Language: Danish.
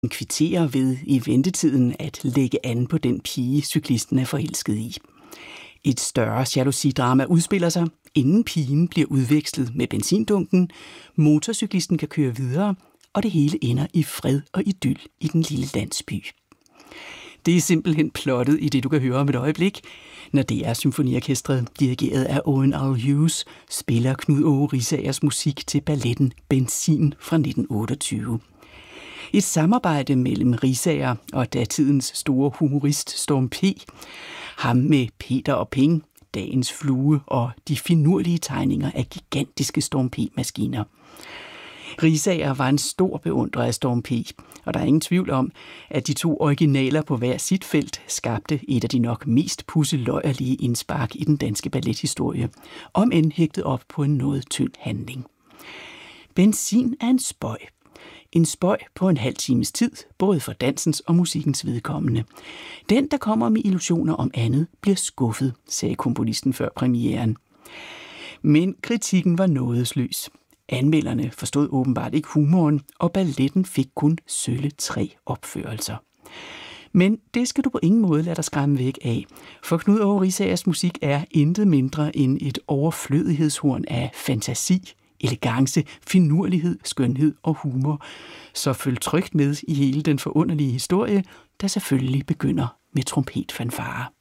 kvitterer ved i ventetiden at lægge an på den pige, cyklisten er forelsket i. Et større jalousidrama udspiller sig, inden pigen bliver udvekslet med benzindunken, motorcyklisten kan køre videre, og det hele ender i fred og idyl i den lille landsby. Det er simpelthen plottet i det, du kan høre om et øjeblik, når DR Symfoniorkestret, dirigeret af Owen R. Hughes, spiller Knud Aage Risagers musik til balletten Benzin fra 1928. Et samarbejde mellem Risager og datidens store humorist Storm P., ham med Peter og Ping, Dagens Flue og de finurlige tegninger af gigantiske Storm P-maskiner. Risager var en stor beundrer af Storm P., og der er ingen tvivl om, at de to originaler på hver sit felt skabte et af de nok mest pusseløjerlige indspark i den danske ballethistorie, om end hægtet op på en noget tynd handling. Benzin er en spøg. En spøg på en halv times tid, både for dansens og musikkens vedkommende. Den, der kommer med illusioner om andet, bliver skuffet, sagde komponisten før premieren. Men kritikken var nådesløs. Anmelderne forstod åbenbart ikke humoren, og balletten fik kun sølle 3 opførelser. Men det skal du på ingen måde lade dig skræmme væk af, for Knud Aage Risagers musik er intet mindre end et overflødighedshorn af fantasi, elegance, finurlighed, skønhed og humor. Så følg trygt med i hele den forunderlige historie, der selvfølgelig begynder med trompetfanfare.